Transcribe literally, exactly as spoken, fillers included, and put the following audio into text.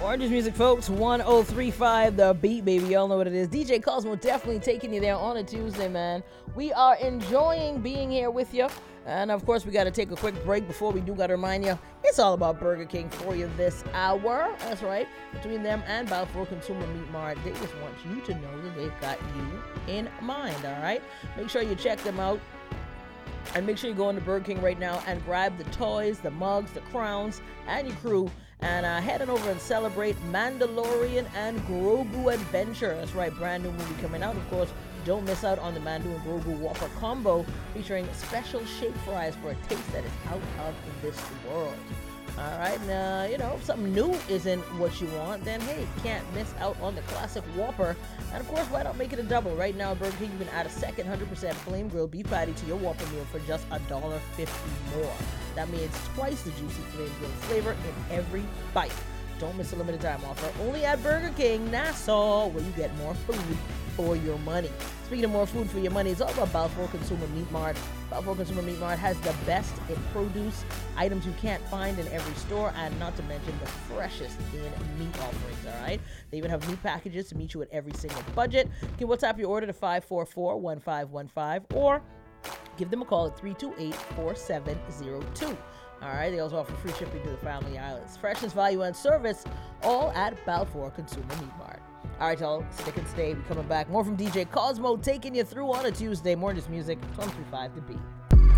Orange's Music, folks. one oh three point five The Beat, baby. Y'all know what it is. D J Cosmo definitely taking you there on a Tuesday, man. We are enjoying being here with you. And, of course, we got to take a quick break before we do got to remind you, it's all about Burger King for you this hour. That's right. Between them and Balfour Consumer Meat Mart, they just want you to know that they've got you in mind, all right? Make sure you check them out. And make sure you go into Burger King right now and grab the toys, the mugs, the crowns, and your crew. And uh, head on over and celebrate Mandalorian and Grogu Adventure. That's right, brand new movie coming out, of course. Don't miss out on the Mando and Grogu Whopper combo featuring special shake fries for a taste that is out of this world. All right, now, you know, if something new isn't what you want, then hey, can't miss out on the classic Whopper. And of course, why not make it a double? Right now at Burger King, you can add a second one hundred percent flame grilled beef patty to your Whopper meal for just one dollar fifty more. That means twice the juicy flame grilled flavor in every bite. Don't miss a limited time offer. Only at Burger King, Nassau, where you get more food for your money. Speaking of more food for your money, it's all about Balfour Consumer Meat Mart. Balfour Consumer Meat Mart has the best in produce, items you can't find in every store, and not to mention the freshest in meat offerings, all right? They even have meat packages to meet you at every single budget. You can WhatsApp your order to five four four, one five one five or give them a call at three two eight, four seven zero two. All right, they also offer free shipping to the Family Islands. Freshness, value, and service, all at Balfour Consumer Meat Mart. All right, y'all, stick and stay. We're coming back. More from D J Cosmo, taking you through on a Tuesday. More just music, one oh three point five The Beat.